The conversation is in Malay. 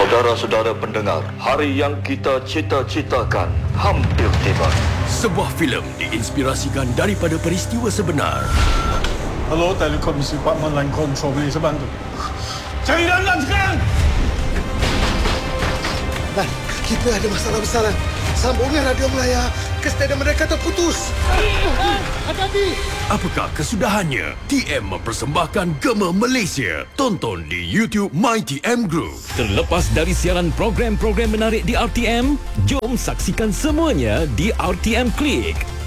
Saudara-saudara pendengar, hari yang kita cita-citakan hampir tiba. Sebuah filem diinspirasikan daripada peristiwa sebenar. Hello, Telekom Department Line Control, boleh saya bantu? Cari Lanlan sekarang! Dan kita ada masalah besar. Sambungan radio Melaya ke stadium mereka terputus. Hati-hati! Apakah kesudahannya? TM mempersembahkan Gema Malaysia. Tonton di YouTube MyTM Group. Terlepas dari siaran program-program menarik di RTM, jom saksikan semuanya di RTM Klik.